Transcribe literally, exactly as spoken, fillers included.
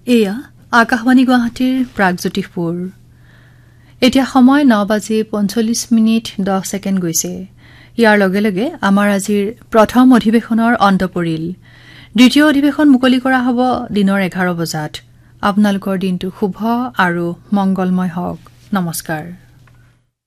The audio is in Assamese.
এয়া আকাশবাণী গুৱাহাটীৰ প্ৰাগজ্যোতিষপুৰ। এতিয়া সময় ন বাজি পঞ্চল্লিছ মিনিট দহ ছেকেণ্ড গৈছে। ইয়াৰ লগে লগে আমাৰ আজিৰ প্ৰথম অধিৱেশনৰ অন্ত পৰিল। দ্বিতীয় অধিৱেশন মুকলি কৰা হ'ব দিনৰ এঘাৰ বজাত। আপোনালোকৰ দিনটো শুভ আৰু মংগলময় হওক। নমস্কাৰ।